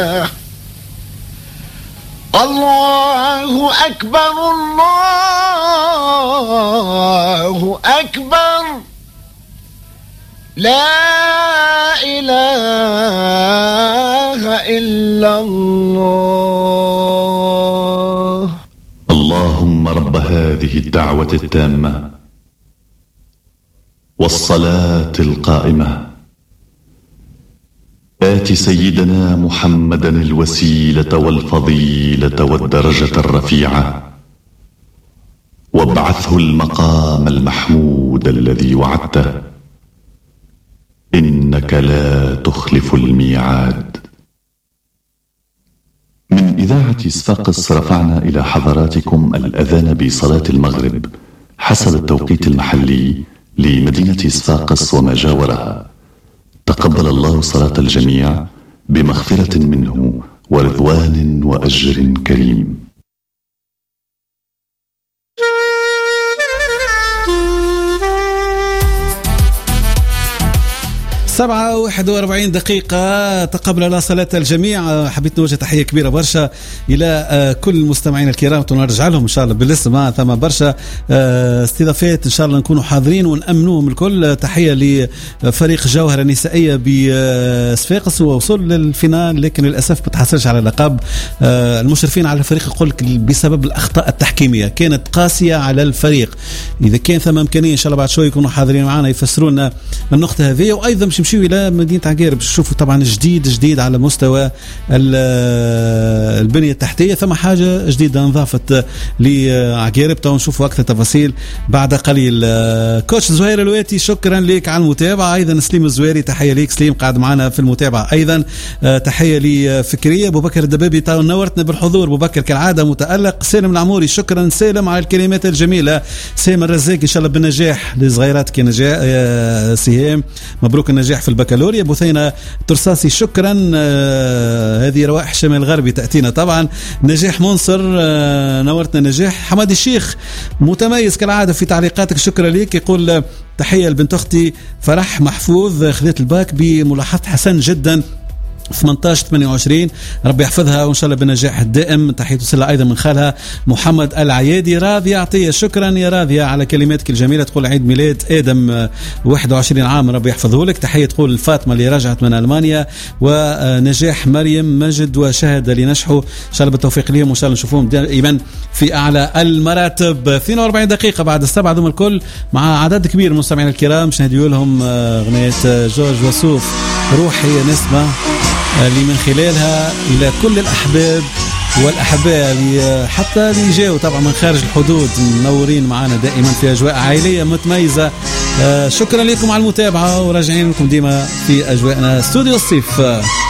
الله أكبر الله أكبر لا إله إلا الله. اللهم رب هذه الدعوة التامة والصلاة القائمة آت سيدنا محمدا الوسيلة والفضيلة والدرجة الرفيعة وابعثه المقام المحمود الذي وعدته إنك لا تخلف الميعاد. من إذاعة صفاقس رفعنا إلى حضراتكم الأذان بصلاة المغرب حسب التوقيت المحلي لمدينة صفاقس وما جاورها. تقبل الله صلاة الجميع بمغفرة منه ورضوان وأجر كريم. 7:41 دقيقة. تقبل الله صلاة الجميع. حبيت نوجه تحية كبيرة برشا إلى كل المستمعين الكرام، ونرجع لهم إن شاء الله بالاسم. ثم برشا استضافات إن شاء الله نكونوا حاضرين ونأمنوهم الكل. تحية لفريق جوهرة النسائية بصفاقس، ووصل للفينال لكن للأسف ما تحصلش على لقب. المشرفين على الفريق يقول لك بسبب الأخطاء التحكيمية كانت قاسية على الفريق. إذا كان ثم إمكانية إن شاء الله بعد شوي يكونوا حاضرين معنا يفسروا لنا النقطة هذه. وأيضا مش نمشيو إلى مدينة عقيرب باش نشوفوا طبعا جديد على مستوى البنية التحتية. ثم حاجة جديدة انضافت لعقيرب، تو نشوفوا أكثر تفاصيل بعد قليل. كوتش زهير الواتي شكرا لك على المتابعة. أيضا سليم الزويري تحية لك سليم قاعد معنا في المتابعة. أيضا تحية لفكرية. أبو بكر الدبابي نورتنا بالحضور أبو بكر كالعادة متألق. سالم العموري شكرا سالم على الكلمات الجميلة. سام الرزاق إن شاء الله بالنجاح لصغيراتك نجاح سهام، مبروك النجاح في البكالوريا. بثينة ترصاصي شكرا. هذه روائح شمال الغربي تأتينا طبعا. نجاح منصر نورتنا نجاح. حمادي الشيخ متميز كالعادة في تعليقاتك شكرا لك. يقول تحية لبنت أختي فرح محفوظ خذت الباك بملاحظة حسن جدا 18-28 ربي يحفظها وإن شاء الله بالنجاح الدائم. تحية وسلة أيضا من خالها محمد العيادي. راضية عطية شكرا يا راضية على كلماتك الجميلة. تقول عيد ميلاد آدم 21 عام ربي يحفظه لك. تحية تقول الفاطمة اللي رجعت من ألمانيا. ونجاح مريم مجد وشهد اللي نجحوا إن شاء الله بالتوفيق لهم وإن شاء الله نشوفهم دائما في أعلى المراتب. 42 دقيقة بعد السبعة ذم الكل مع عدد كبير من المستمعين الكرام باش نهديو لهم أغنية جورج وسوف روحي نسمة اللي من خلالها إلى كل الأحباب والأحباء اللي حتى اللي جاوا طبعا من خارج الحدود منورين معنا دائما في أجواء عائلية متميزة. شكرا لكم على المتابعة وراجعين لكم ديما في أجواءنا استوديو الصيف.